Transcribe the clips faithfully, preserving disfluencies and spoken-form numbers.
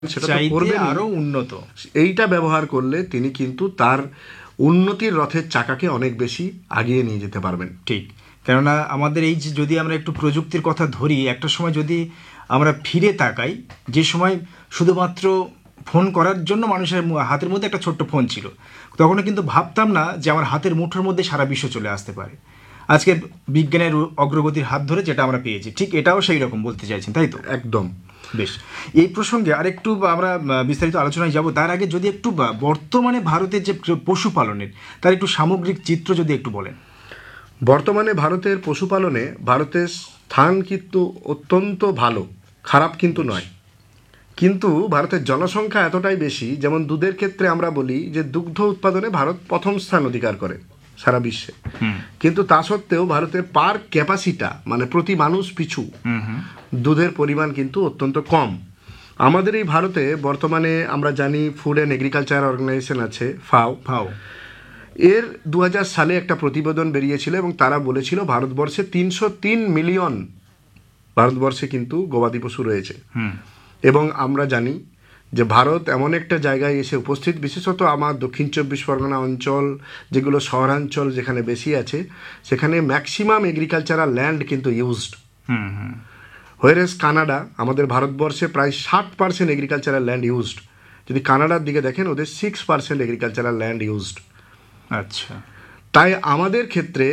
সেটা তো করবেন আরো উন্নত। এইটা ব্যবহার করলে তিনি কিন্তু তার উন্নতির রথের চাকাকে অনেক বেশি আগিয়ে নিয়ে যেতে পারবেন। ঠিক, কেননা আমাদের এই যে যদি আমরা একটু প্রযুক্তির কথা ধরি, একটা সময় যদি আমরা ফিরে তাকাই, যে সময় শুধুমাত্র ফোন করার জন্য মানুষের হাতের মধ্যে একটা ছোট্ট ফোন ছিল, তখনও কিন্তু ভাবতাম না যে আমার হাতের মুঠোর মধ্যে সারা বিশ্ব চলে আসতে পারে। আজকে বিজ্ঞানের অগ্রগতির হাত ধরে যেটা আমরা পেয়েছি, ঠিক এটাও সেই রকম বলতে চাইছেন, তাই তো? একদম। বেশ, এই প্রসঙ্গে আরেকটু আমরা বিস্তারিত আলোচনায় যাব, তার আগে যদি একটু বর্তমানে ভারতের যে পশুপালনের তার একটু সামগ্রিক চিত্র যদি একটু বলেন। বর্তমানে ভারতের পশুপালনে ভারতের স্থান কিন্তু অত্যন্ত ভালো, খারাপ কিন্তু নয়। কিন্তু ভারতের জনসংখ্যা এতটাই বেশি, যেমন দুধের ক্ষেত্রে আমরা বলি যে দুগ্ধ উৎপাদনে ভারত প্রথম স্থান অধিকার করে সারা বিশ্বে, কিন্তু তা সত্ত্বেও ভারতের পার ক্যাপাসিটা মানে প্রতি মানুষ পিছু দুধের পরিমাণ কিন্তু অত্যন্ত কম। আমাদের এই ভারতে বর্তমানে আমরা জানি ফুড অ্যান্ড এগ্রিকালচার অর্গানাইজেশন আছে, ফাও ফাও এর দু হাজার সালে একটা প্রতিবেদন বেরিয়েছিল এবং তারা বলেছিল ভারতবর্ষে তিনশো তিন মিলিয়ন ভারতবর্ষে কিন্তু গবাদি পশু রয়েছে। এবং আমরা জানি যে ভারত এমন একটা জায়গায় এসে উপস্থিত, বিশেষত আমার দক্ষিণ চব্বিশ পরগনা অঞ্চল, যেগুলো শহরাঞ্চল যেখানে বেশি আছে, সেখানে ম্যাক্সিমাম এগ্রিকালচারাল ল্যান্ড কিন্তু ইউজড। হোয়ারেস কানাডা, আমাদের ভারতবর্ষে প্রায় ষাট পার্সেন্ট এগ্রিকালচারাল ল্যান্ড ইউজড। যদি কানাডার দিকে দেখেন, ওদের six percent agricultural land used. আচ্ছা, তাই আমাদের ক্ষেত্রে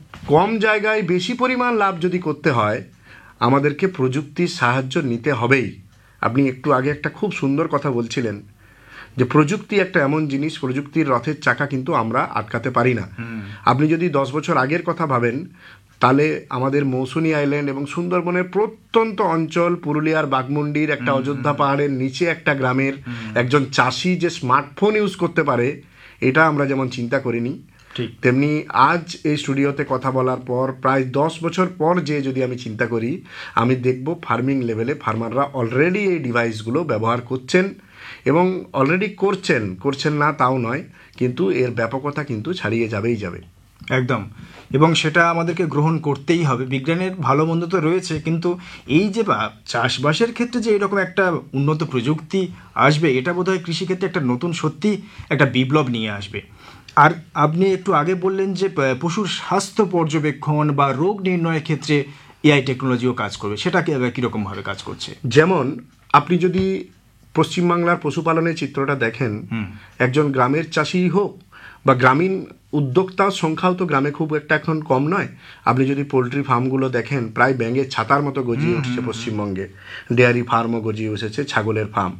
কম জায়গায় বেশি পরিমাণ লাভ যদি করতে হয়, আমাদেরকে প্রযুক্তির সাহায্য নিতে হবেই। আপনি একটু আগে একটা খুব সুন্দর কথা বলছিলেন যে প্রযুক্তি একটা এমন জিনিস, প্রযুক্তির রথের চাকা কিন্তু আমরা আটকাতে পারি না। আপনি যদি দশ বছর আগের কথা ভাবেন, তাহলে আমাদের মৌসুনী আইল্যান্ড এবং সুন্দরবনের প্রত্যন্ত অঞ্চল, পুরুলিয়ার বাঘমুন্ডির একটা অযোধ্যা পাহাড়ের নিচে একটা গ্রামের একজন চাষি যে স্মার্টফোন ইউজ করতে পারে, এটা আমরা যেমন চিন্তা করিনি, তেমনি আজ এই স্টুডিওতে কথা বলার পর প্রায় দশ বছর পর যে যদি আমি চিন্তা করি, আমি দেখব ফার্মিং লেভেলে ফার্মাররা অলরেডি এই ডিভাইসগুলো ব্যবহার করছেন এবং অলরেডি করছেন করছেন না তাও নয়, কিন্তু এর ব্যাপকতা কিন্তু ছাড়িয়ে যাবেই যাবে। একদম, এবং সেটা আমাদেরকে গ্রহণ করতেই হবে। বিজ্ঞানের ভালো মন্দ তো রয়েছে, কিন্তু এই যে চাষবাসের ক্ষেত্রে যে এরকম একটা উন্নত প্রযুক্তি আসবে, এটা বোধহয় কৃষিক্ষেত্রে একটা নতুন সত্যি একটা বিপ্লব নিয়ে আসবে। আর আপনি একটু আগে বললেন যে পশুর স্বাস্থ্য পর্যবেক্ষণ বা রোগ নির্ণয়ের ক্ষেত্রে এআই টেকনোলজিও কাজ করবে, সেটা কীরকমভাবে কাজ করছে? যেমন আপনি যদি পশ্চিমবাংলার পশুপালনের চিত্রটা দেখেন, একজন গ্রামের চাষি হোক বা গ্রামীণ উদ্যোক্তার সংখ্যাও তো গ্রামে খুব একটা এখন কম নয়। আপনি যদি পোলট্রি ফার্মগুলো দেখেন, প্রায় ব্যাঙের ছাতার মতো গজিয়ে উঠছে পশ্চিমবঙ্গে, ডেয়ারি ফার্মও গজিয়ে উঠেছে, ছাগলের ফার্ম।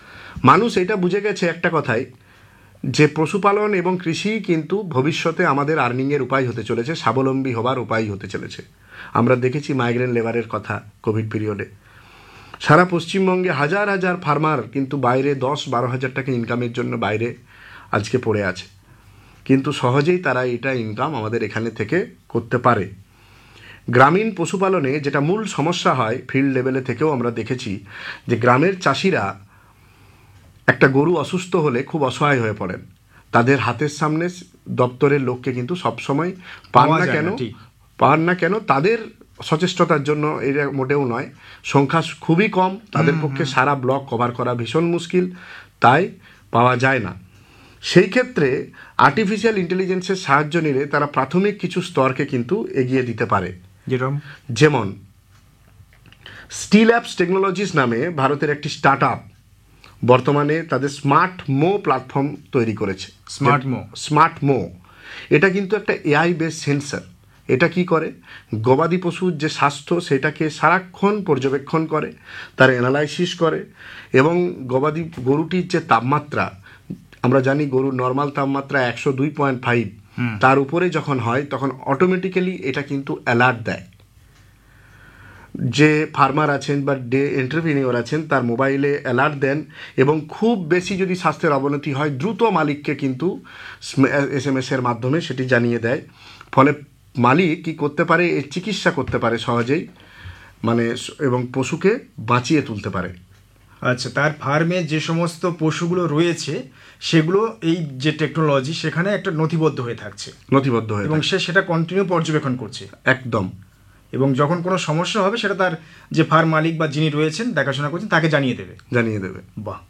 মানুষ এটা বুঝে গেছে একটা কথাই, যে পশুপালন এবং কৃষি কিন্তু ভবিষ্যতে আমাদের আর্নিংয়ের উপায় হতে চলেছে, স্বাবলম্বী হবার উপায় হতে চলেছে। আমরা দেখেছি মাইগ্রেন্ট লেবারের কথা কোভিড পিরিয়ডে, সারা পশ্চিমবঙ্গে হাজার হাজার ফার্মার কিন্তু বাইরে দশ বারো হাজার টাকা ইনকামের জন্য বাইরে আজকে পড়ে আছে, কিন্তু সহজেই তারা এটা ইনকাম আমাদের এখানে থেকে করতে পারে। গ্রামীণ পশুপালনে যেটা মূল সমস্যা হয়, ফিল্ড লেভেলে থেকেও আমরা দেখেছি যে গ্রামের চাষিরা একটা গরু অসুস্থ হলে খুব অসহায় হয়ে পড়েন। তাদের হাতের সামনে দপ্তরের লোককে কিন্তু সবসময় পান না কেন পান না কেন তাদের সচেষ্টতার জন্য এটা মোটেও নয়, সংখ্যা খুবই কম, তাদের পক্ষে সারা ব্লক কভার করা ভীষণ মুশকিল, তাই পাওয়া যায় না। সেই ক্ষেত্রে আর্টিফিশিয়াল ইন্টেলিজেন্সের সাহায্য নিলে তারা প্রাথমিক কিছু স্তরকে কিন্তু এগিয়ে দিতে পারে। যেমন স্টিল অ্যাপস টেকনোলজিস নামে ভারতের একটি স্টার্ট আপ বর্তমানে তাদের স্মার্ট মো প্ল্যাটফর্ম তৈরি করেছে। স্মার্ট মো স্মার্ট মো এটা কিন্তু একটা এআই বেস সেন্সর। এটা কি করে, গবাদি পশুর যে স্বাস্থ্য সেটাকে সারাক্ষণ পর্যবেক্ষণ করে, তার অ্যানালাইসিস করে, এবং গবাদি গরুটির যে তাপমাত্রা, আমরা জানি গরুর নর্মাল তাপমাত্রা একশো দুই পয়েন্ট ফাইভ, তার উপরে যখন হয় তখন অটোমেটিক্যালি এটা কিন্তু অ্যালার্ট দেয়। যে ফার্মার আছেন বা ডে এন্টারপ্রেনিওর আছেন, তার মোবাইলে অ্যালার্ট দেন, এবং খুব বেশি যদি স্বাস্থ্যের অবনতি হয় দ্রুত মালিককে কিন্তু এস এম এস এর মাধ্যমে সেটি জানিয়ে দেয়। ফলে মালিক কি করতে পারে, এর চিকিৎসা করতে পারে সহজেই, মানে এবং পশুকে বাঁচিয়ে তুলতে পারে। আচ্ছা, তার ফার্মে যে সমস্ত পশুগুলো রয়েছে সেগুলো এই যে টেকনোলজি সেখানে একটা নথিবদ্ধ হয়ে থাকছে, নথিবদ্ধ হয়ে, এবং সে সেটা কন্টিনিউ পর্যবেক্ষণ করছে। একদম। এবং যখন কোনো সমস্যা হবে সেটা তার যে ফার্ম মালিক বা যিনি রয়েছেন দেখাশোনা করছেন তাকে জানিয়ে দেবে। জানিয়ে দেবে। বাহ।